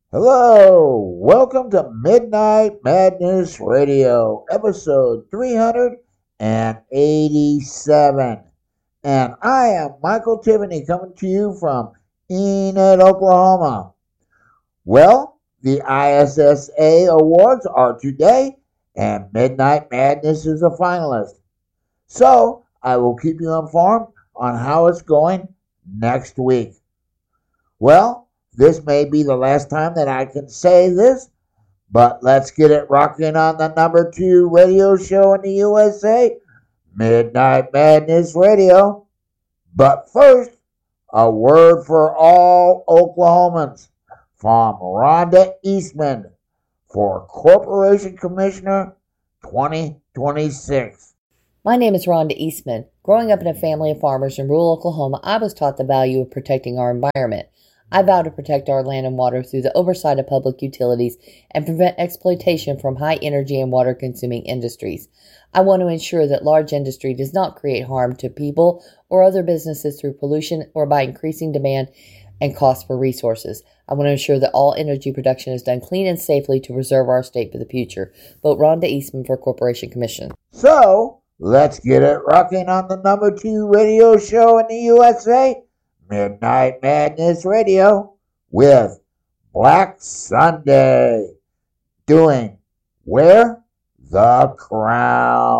Hello, welcome to Midnight Madness Radio, episode 387. And I am Michael Tiffany coming to you from Enid, Oklahoma. Well, the ISSA awards are today, and Midnight Madness is a finalist. So I will keep you informed on how it's going next week. Well, this may be the last time that I can say this, but let's get it rocking on the number 2 radio show in the USA, Midnight Madness Radio. But first, a word for all Oklahomans from Rhonda Eastman for Corporation Commissioner 2026. My name is Rhonda Eastman. Growing up in a family of farmers in rural Oklahoma, I was taught the value of protecting our environment. I vow to protect our land and water through the oversight of public utilities and prevent exploitation from high energy and water consuming industries. I want to ensure that large industry does not create harm to people or other businesses through pollution or by increasing demand and cost for resources. I want to ensure that all energy production is done clean and safely to preserve our state for the future. Vote Rhonda Eastman for Corporation Commission. So, let's get it rocking on the number 2 radio show in the USA, Midnight Madness Radio, with Black Sunday, doing Wear the Crown.